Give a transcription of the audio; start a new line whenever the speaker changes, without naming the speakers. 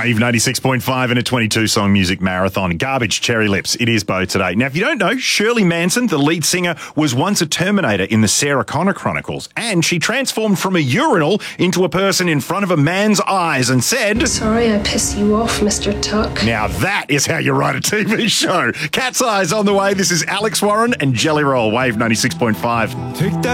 Wave 96.5 in a 22-song music marathon. Garbage, Cherry Lips. It is Bo today. Now, if you don't know, Shirley Manson, the lead singer, was once a Terminator in the Sarah Connor Chronicles, and she transformed from a urinal into a person in front of a man's eyes and said,
"Sorry I pissed you off, Mr. Tuck."
Now that is how you write a TV show. Cat's Eyes on the way. This is Alex Warren and Jelly Roll, Wave 96.5.